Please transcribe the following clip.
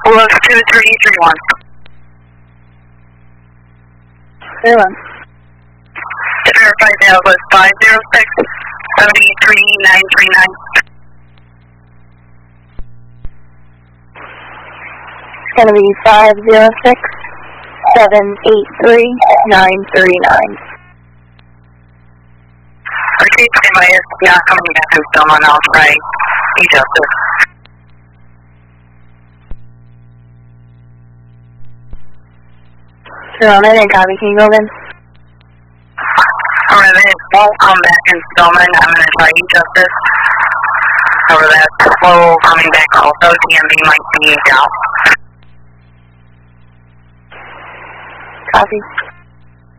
Was 2331. 31. To verify that was 506 73939. It's going to be 506 783 939. Okay, anybody is not coming back in someone else, right? E-Justice. Roman and copy, can you go in? Alright, it won't come back in Stillman. I'm going to try E-Justice. Over that slow coming back also. DMV might be out. Copy.